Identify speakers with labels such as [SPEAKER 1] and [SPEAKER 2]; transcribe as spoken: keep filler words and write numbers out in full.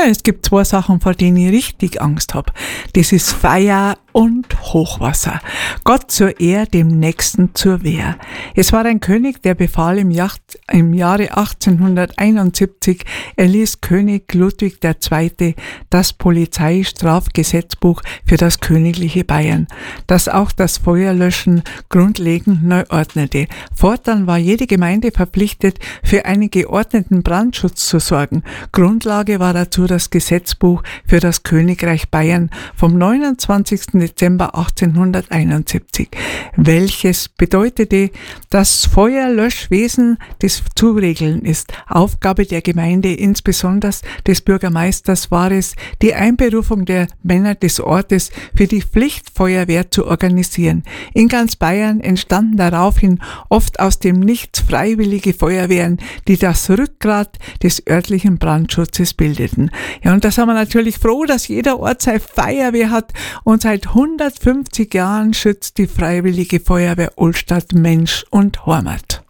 [SPEAKER 1] Ja, es gibt zwei Sachen, vor denen ich richtig Angst habe. Das ist Feuer und Hochwasser. Gott zur Ehr, dem Nächsten zur Wehr. Es war ein König, der befahl im, Jacht, im Jahre achtzehnhunderteinundsiebzig, er ließ König Ludwig der Zweite das Polizeistrafgesetzbuch für das königliche Bayern, das auch das Feuerlöschen grundlegend neu ordnete. Fortan war jede Gemeinde verpflichtet, für einen geordneten Brandschutz zu sorgen. Grundlage war dazu das Gesetzbuch für das Königreich Bayern vom neunundzwanzigsten Dezember achtzehnhunderteinundsiebzig, welches bedeutete, das Feuerlöschwesen des zu regeln ist. Aufgabe der Gemeinde, insbesondere des Bürgermeisters, war es, die Einberufung der Männer des Ortes für die Pflichtfeuerwehr zu organisieren. In ganz Bayern entstanden daraufhin oft aus dem Nichts freiwillige Feuerwehren, die das Rückgrat des örtlichen Brandschutzes bildeten. Ja, und da sind wir natürlich froh, dass jeder Ort seine Feuerwehr hat, und seit hundertfünfzig Jahren schützt die Freiwillige Feuerwehr Ulstadt Mensch und Heimat.